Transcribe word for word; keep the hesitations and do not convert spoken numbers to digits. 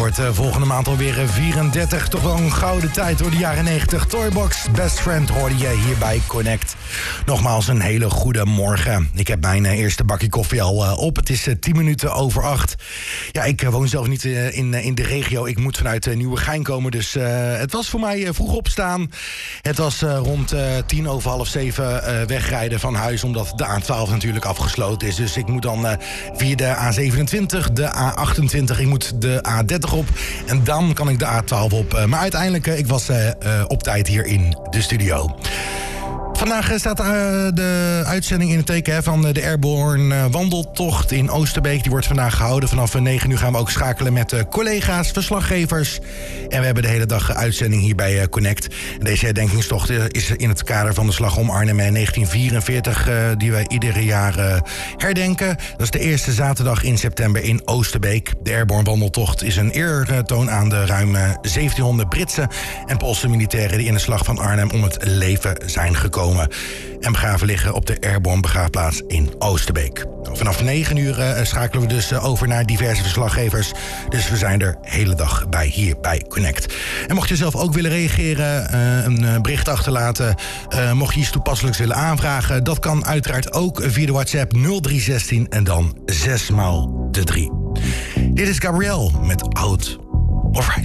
wordt uh, volgende maand alweer uh, vierendertig. Toch wel een gouden tijd door de jaren negentig. Toybox, Best Friend hoorde je hier bij Connect. Nogmaals een hele goede morgen. Ik heb mijn uh, eerste bakje koffie al uh, op. Het is uh, tien minuten over acht. Ja, ik uh, woon zelf niet uh, in, uh, in de regio. Ik moet vanuit uh, Nieuwegein komen. Dus uh, het was voor mij uh, vroeg opstaan. Het was uh, rond uh, tien over half zeven uh, wegrijden van huis. Omdat de A twaalf natuurlijk afgesloten is. Dus ik moet dan uh, via de A zevenentwintig, de A achtentwintig. Ik moet de A dertig op. En dan kan ik de A twaalf op. Uh, maar uiteindelijk, uh, ik was uh, uh, op tijd hier in de studio. Vandaag staat uh, de uitzending in het teken hè, van de Airborne uh, wandeltocht in Oosterbeek. Die wordt vandaag gehouden. Vanaf negen uur gaan we ook schakelen met uh, collega's, verslaggevers. En we hebben de hele dag uh, uitzending hier bij uh, Connect. En deze herdenkingstocht uh, is in het kader van de Slag om Arnhem in negentien vierenveertig... Uh, die wij iedere jaar uh, herdenken. Dat is de eerste zaterdag in september in Oosterbeek. De Airborne wandeltocht is een eertoon aan de ruim uh, zeventienhonderd Britse en Poolse militairen die in de Slag van Arnhem om het leven zijn gekomen. En begraven liggen op de Airborne begraafplaats in Oosterbeek. Vanaf negen uur uh, schakelen we dus uh, over naar diverse verslaggevers. Dus we zijn er de hele dag bij hier bij Connect. En mocht je zelf ook willen reageren, uh, een uh, bericht achterlaten, Uh, mocht je iets toepasselijks willen aanvragen, dat kan uiteraard ook via de WhatsApp nul drie een zes en dan zes maal de drie. Dit is Gabrielle met Out of Rise.